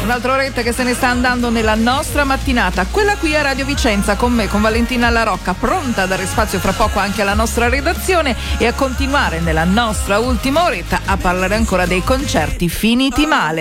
Un'altra oretta che se ne sta andando nella nostra mattinata, quella qui a Radio Vicenza, con me, con Valentina La Rocca, pronta a dare spazio fra poco anche alla nostra redazione e a continuare nella nostra ultima oretta a parlare ancora dei concerti finiti male.